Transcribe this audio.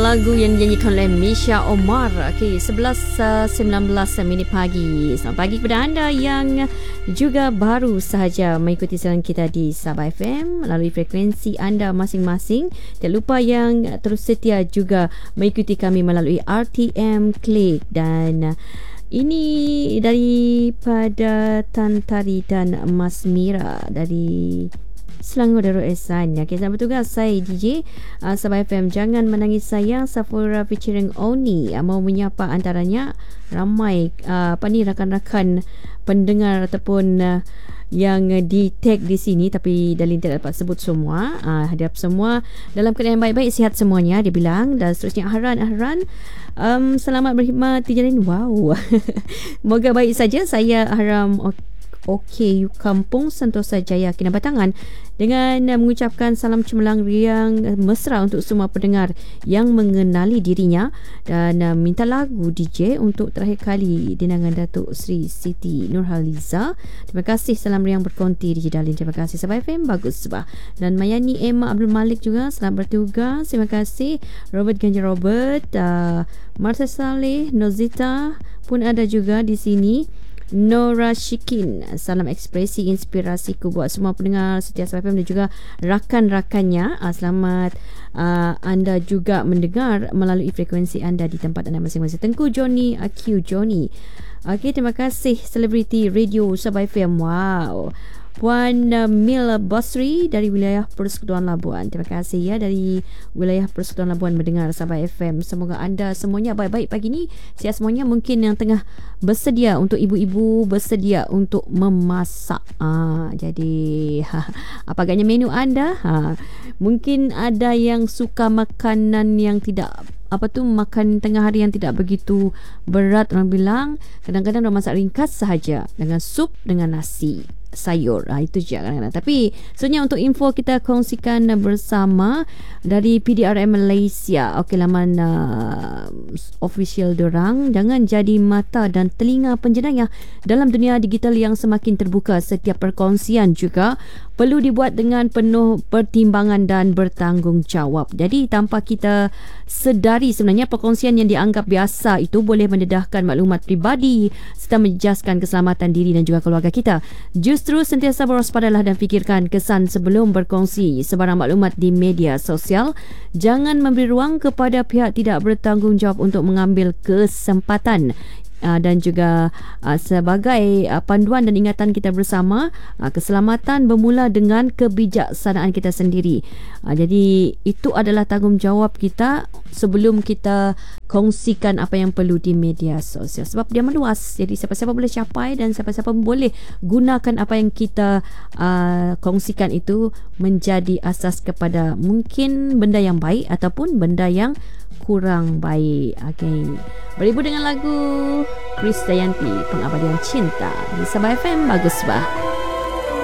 lagu yang dinyanyikan oleh Misha Omar. Okey, 11.19 minit pagi. Selamat pagi kepada anda yang juga baru sahaja mengikuti siaran kita di Sabah FM melalui frekuensi anda masing-masing. Jangan lupa yang terus setia juga mengikuti kami melalui RTM Klik. Dan ini daripada Tan Tari dan Mas Mira dari Selangor Darul Ehsan. Okay, selamat bertugas. Saya DJ Sabah FM. Jangan menangis sayang, Safura featuring Oni. Mau menyapa antaranya ramai rakan-rakan pendengar ataupun yang di tag di sini, tapi Dalin tidak dapat sebut semua. Harap semua dalam keadaan baik-baik, sihat semuanya dia bilang. Dan seterusnya Ahran selamat berkhidmat Tijalin. Wow. Moga baik saja. Saya Ahram OKU Kampung Sentosa Jaya Kinabatangan dengan mengucapkan salam cemerlang riang mesra untuk semua pendengar yang mengenali dirinya dan minta lagu DJ untuk terakhir kali dinangan Datuk Sri Siti Nurhaliza. Terima kasih, salam riang berkonti DJ Dalin. Terima kasih Sabah FM, bagus sebab. Dan Mayani Emma Abdul Malik juga selamat bertugas. Terima kasih Robert Ganjar Robert, Martha Saleh, Nozita pun ada juga di sini. Nora Shikin, salam ekspresi inspirasiku buat semua pendengar setia Sabah FM dan juga rakan-rakannya. Selamat anda juga mendengar melalui frekuensi anda di tempat anda masing-masing. Tengku Johnny, Q Johnny. Okey, terima kasih Selebriti Radio Sabah FM. Wow. Puan Mil Basri dari wilayah Persekutuan Labuan. Terima kasih ya dari wilayah Persekutuan Labuan mendengar Sabah FM. Semoga anda semuanya baik-baik pagi ni. Sihat semuanya. Mungkin yang tengah bersedia untuk ibu-ibu bersedia untuk memasak. Jadi apa agaknya menu anda? Mungkin ada yang suka makanan yang tidak makan tengah hari yang tidak begitu berat. Orang bilang kadang-kadang orang masak ringkas sahaja dengan sup dengan nasi sayur, itu je kadang-kadang. Tapi sebenarnya untuk info kita kongsikan bersama dari PDRM Malaysia. Okey, laman official dorang, jangan jadi mata dan telinga penjenayah dalam dunia digital yang semakin terbuka. Setiap perkongsian juga perlu dibuat dengan penuh pertimbangan dan bertanggungjawab. Jadi tanpa kita sedari, sebenarnya perkongsian yang dianggap biasa itu boleh mendedahkan maklumat pribadi serta menjejaskan keselamatan diri dan juga keluarga kita. Justru sentiasa berwaspadalah dan fikirkan kesan sebelum berkongsi sebarang maklumat di media sosial. Jangan memberi ruang kepada pihak tidak bertanggungjawab untuk mengambil kesempatan. Dan juga sebagai panduan dan ingatan kita bersama, keselamatan bermula dengan kebijaksanaan kita sendiri. Jadi itu adalah tanggungjawab kita sebelum kita kongsikan apa yang perlu di media sosial, sebab dia meluas. Jadi siapa-siapa boleh capai dan siapa-siapa boleh gunakan apa yang kita kongsikan itu menjadi asas kepada mungkin benda yang baik ataupun benda yang kurang baik. Okay, beribu dengan lagu Krisdayanti, Pengabadian Cinta di Sabah FM. Bagus bah.